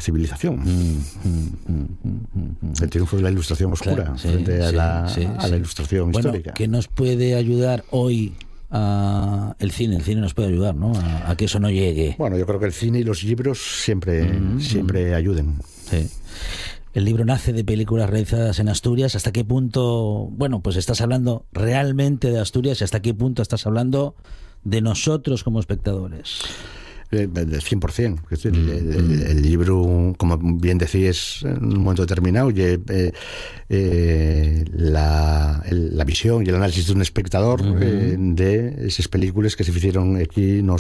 civilización. El triunfo de la ilustración oscura frente a la ilustración histórica. ¿Qué nos puede ayudar hoy el cine? El cine nos puede ayudar, ¿no? A que eso no llegue. Bueno, yo creo que el cine y los libros siempre ayuden. Sí. El libro nace de películas realizadas en Asturias. ¿Hasta qué punto, pues estás hablando realmente de Asturias y hasta qué punto estás hablando de nosotros como espectadores? Del 100%. Es decir, el libro, como bien decís, en un momento determinado, la visión y el análisis de un espectador de esas películas que se hicieron aquí en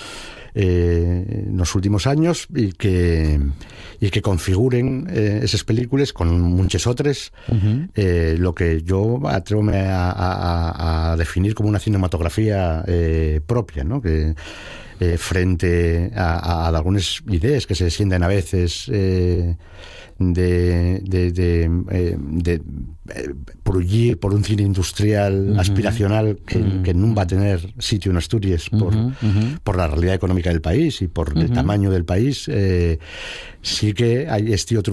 los últimos años y que configuren esas películas con muchas otras, lo que yo atrevo a definir como una cinematografía propia, ¿no? Que frente a algunas ideas que se sienten a veces de prollir por un cine industrial aspiracional que no va a tener sitio en Asturias por la realidad económica del país y por el tamaño del país. Sí que hay este otro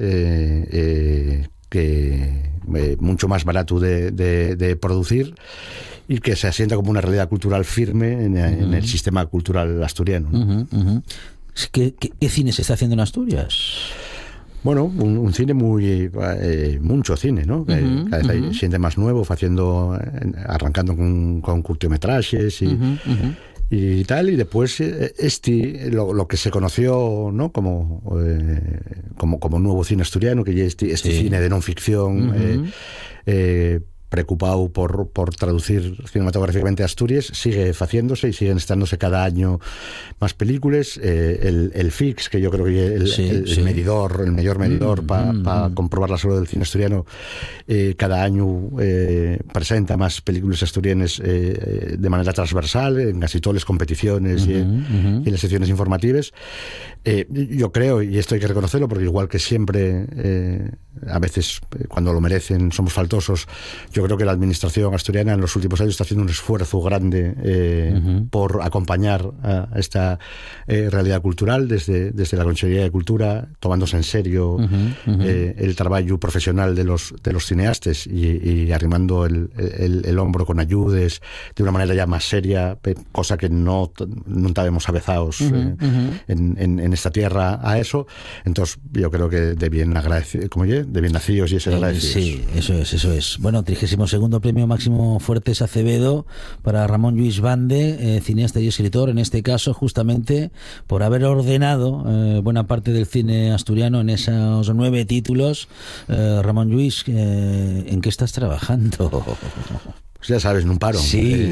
cine que mucho más barato de producir y que se asienta como una realidad cultural firme en el sistema cultural asturiano. ¿Qué cine se está haciendo en Asturias? Bueno, un cine mucho cine, ¿no? Cada vez hay gente más nuevo arrancando con cortometrajes y tal, y después lo que se conoció, ¿no? como nuevo cine asturiano, que ya este cine de no ficción, preocupado por traducir cinematográficamente a Asturias, sigue haciéndose y siguen estándose cada año más películas. El FIX, que yo creo que el mayor medidor para comprobar la salud del cine asturiano, cada año presenta más películas asturianas de manera transversal en casi todas las competiciones y en las secciones informativas. Yo creo, y esto hay que reconocerlo, porque igual que siempre, a veces cuando lo merecen somos faltosos, yo creo que la administración asturiana en los últimos años está haciendo un esfuerzo grande por acompañar a esta realidad cultural desde la Consellería de Cultura, tomándose en serio el trabajo profesional de los cineastas y arrimando el hombro con ayudes de una manera ya más seria, cosa que no estábamos avezados en esta tierra a eso. Entonces yo creo que de bien nacidos y ser agradecidos. Sí, eso es. Bueno, 32º Premio Máximo Fuertes Acevedo para Ramón Lluís Bande, cineasta y escritor, en este caso justamente por haber ordenado buena parte del cine asturiano en esos 9 títulos. Ramón Lluís, ¿en qué estás trabajando? Pues ya sabes, no paro. Sí.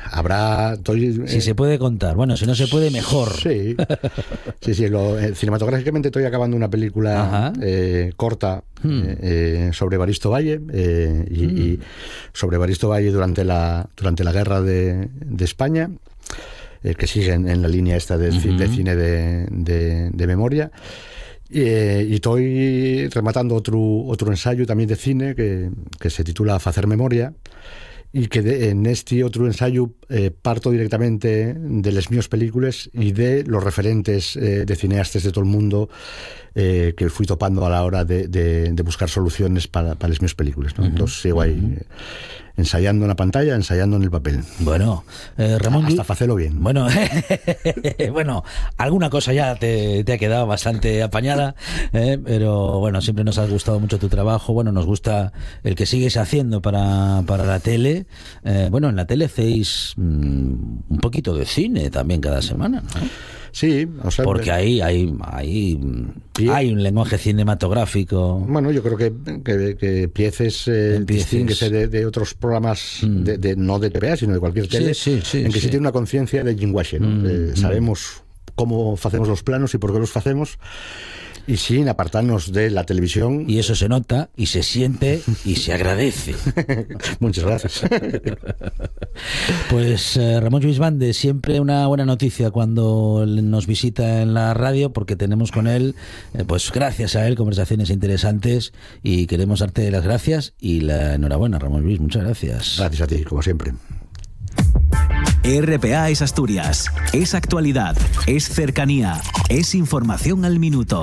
Si se puede contar. Bueno, si no se puede, mejor. Sí. Cinematográficamente estoy acabando una película corta sobre Evaristo Valle y sobre Evaristo Valle durante la guerra de España, que sigue en la línea esta de cine de memoria. Y estoy rematando otro ensayo también de cine que se titula Facer Memoria, y que en este otro ensayo parto directamente de las mías películas y de los referentes de cineastas de todo el mundo que fui topando a la hora de buscar soluciones para las mías películas, ¿no? Entonces sigo ahí ensayando en la pantalla, ensayando en el papel. Bueno, Ramón, hasta hacerlo bien. Bueno, bueno, alguna cosa ya te ha quedado bastante apañada, pero bueno, siempre nos ha gustado mucho tu trabajo. Bueno, nos gusta el que sigues haciendo para la tele. Bueno, en la tele hacéis un poquito de cine también cada semana, ¿no? Sí, porque hay un lenguaje cinematográfico. Bueno, yo creo que Pieces distinguese de otros programas no de TVA, sino de cualquier tele, en que sí tiene una conciencia de lenguaje, ¿no? Sabemos cómo hacemos los planos y por qué los hacemos, y sin apartarnos de la televisión. Y eso se nota y se siente y se agradece. Muchas gracias. Pues Ramón Lluís Bande, siempre una buena noticia cuando nos visita en la radio, porque tenemos con él, pues gracias a él, conversaciones interesantes, y queremos darte las gracias y la enhorabuena, Ramón Lluís. Muchas gracias. Gracias a ti, como siempre. RPA es Asturias, es actualidad, es cercanía, es información al minuto.